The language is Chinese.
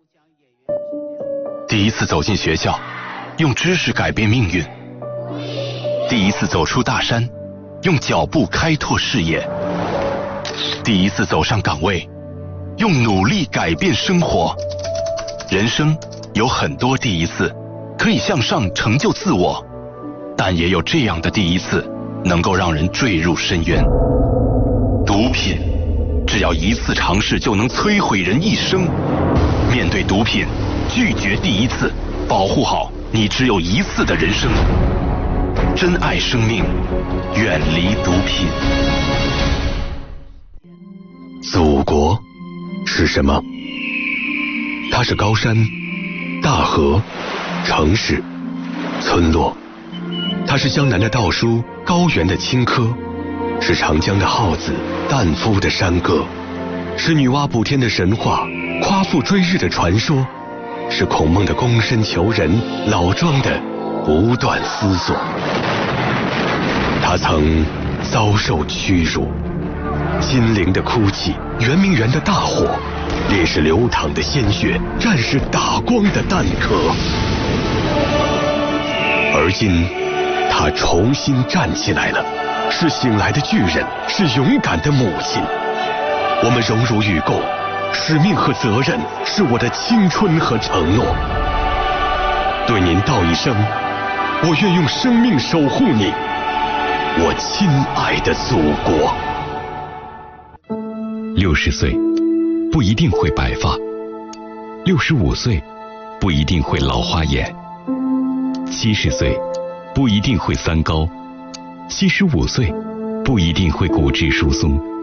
第一次走进学校，用知识改变命运；第一次走出大山，用脚步开拓视野；第一次走上岗位，用努力改变生活。人生有很多第一次，可以向上成就自我，但也有这样的第一次，能够让人坠入深渊。毒品，只要一次尝试就能摧毁人一生。面对毒品，拒绝第一次，保护好你只有一次的人生。珍爱生命，远离毒品。 祖国是什么？它是高山、大河、城市、村落。它是江南的稻菽，高原的青稞，是长江的号子，旦夫的山歌，是女娲补天的神话，夸父追日的传说，是孔孟的躬身求人，老庄的不断思索。他曾遭受屈辱，金陵的哭泣，圆明园的大火，烈士流淌的鲜血，战士打光的弹壳。而今他重新站起来了，是醒来的巨人，是勇敢的母亲。我们荣辱与共，使命和责任是我的青春和承诺。对您道一声，我愿用生命守护你，我亲爱的祖国。 60岁不一定会白发，65岁不一定会老花眼，70岁不一定会三高，75岁不一定会骨质疏松。